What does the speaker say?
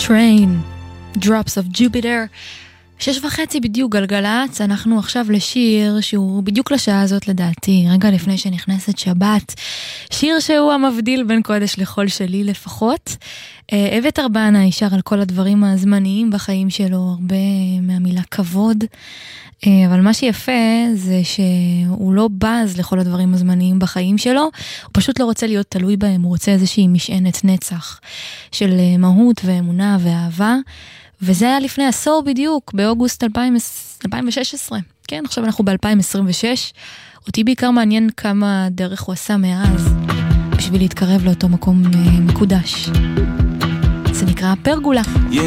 Train, Drops of Jupiter. 6:30 בדיוק גלגלץ, אנחנו עכשיו לשיר שהוא בדיוק לשעה הזאת לדעתי, רגע לפני שנכנסת שבת, שיר שהוא המבדיל בין קודש לחול שלי לפחות. אבת ארבנה ישר על כל הדברים הזמניים בחיים שלו, הרבה מהמילה כבוד, אבל מה שיפה זה שהוא לא בז לכל הדברים הזמניים בחיים שלו, הוא פשוט לא רוצה להיות תלוי בהם, הוא רוצה איזושהי משענת נצח של מהות ואמונה ואהבה, וזה היה לפני עשור בדיוק, באוגוסט 2016. כן, עכשיו אנחנו ב-2026. אותי בעיקר מעניין כמה דרך הוא עשה מאז, בשביל להתקרב לאותו מקום מקודש. זה נקרא פרגולה.